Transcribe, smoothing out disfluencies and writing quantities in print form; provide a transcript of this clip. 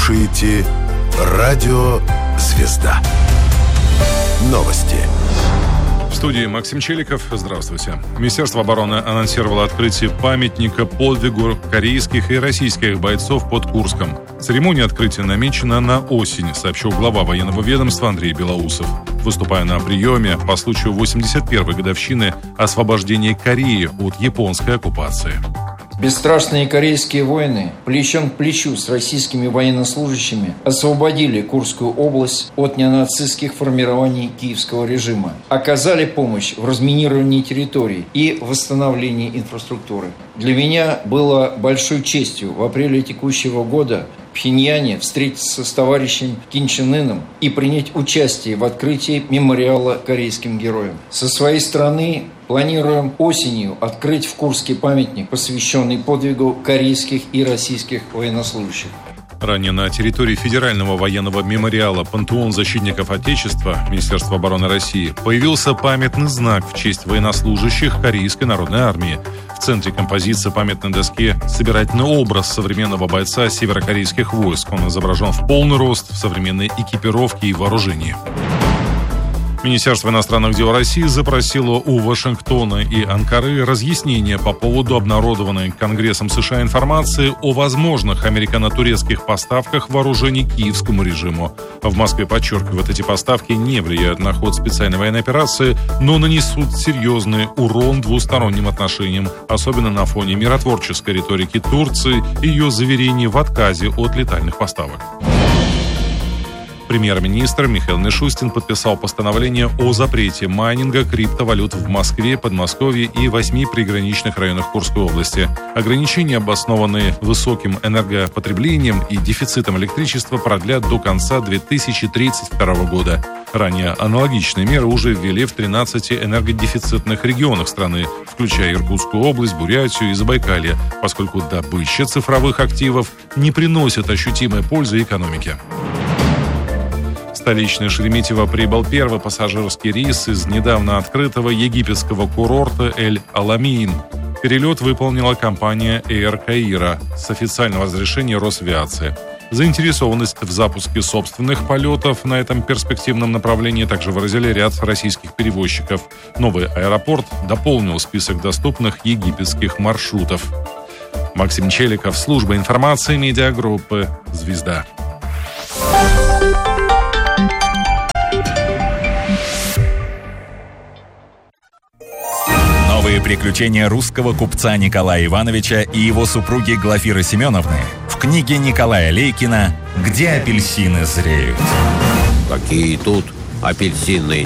Слушаете радио «Звезда». Новости. В студии Максим Челиков. Здравствуйте. Министерство обороны анонсировало открытие памятника подвигу корейских и российских бойцов под Курском. Церемония открытия намечена на осень, сообщил глава военного ведомства Андрей Белоусов. Выступая на приеме по случаю 81-й годовщины освобождения Кореи от японской оккупации. Бесстрашные корейские воины плечом к плечу с российскими военнослужащими освободили Курскую область от неонацистских формирований киевского режима, оказали помощь в разминировании территорий и восстановлении инфраструктуры. Для меня было большой честью в апреле текущего года в Пхеньяне встретиться с товарищем Ким Чен Ыном и принять участие в открытии мемориала корейским героям. Со своей стороны планируем осенью открыть в Курске памятник, посвященный подвигу корейских и российских военнослужащих. Ранее на территории Федерального военного мемориала «Пантеон защитников Отечества» Министерства обороны России появился памятный знак в честь военнослужащих Корейской народной армии. В центре композиции памятной доски собирательный образ современного бойца северокорейских войск. Он изображен в полный рост в современной экипировке и вооружении. Министерство иностранных дел России запросило у Вашингтона и Анкары разъяснения по поводу обнародованной Конгрессом США информации о возможных американо-турецких поставках вооружений киевскому режиму. В Москве подчеркивают, эти поставки не влияют на ход специальной военной операции, но нанесут серьезный урон двусторонним отношениям, особенно на фоне миротворческой риторики Турции и ее заверений в отказе от летальных поставок. Премьер-министр Михаил Мишустин подписал постановление о запрете майнинга криптовалют в Москве, Подмосковье и 8 приграничных районах Курской области. Ограничения, обоснованные высоким энергопотреблением и дефицитом электричества, продлят до конца 2032 года. Ранее аналогичные меры уже ввели в 13 энергодефицитных регионах страны, включая Иркутскую область, Бурятию и Забайкалье, поскольку добыча цифровых активов не приносит ощутимой пользы экономике. В столичное Шереметьево прибыл первый пассажирский рейс из недавно открытого египетского курорта Эль-Аламейн. Перелет выполнила компания Air Cairo с официального разрешения Росавиации. Заинтересованность в запуске собственных полетов на этом перспективном направлении также выразили ряд российских перевозчиков. Новый аэропорт дополнил список доступных египетских маршрутов. Максим Челиков, служба информации медиагруппы «Звезда». Новые приключения русского купца Николая Ивановича и его супруги Глафиры Семеновны в книге Николая Лейкина «Где апельсины зреют». Какие тут апельсины?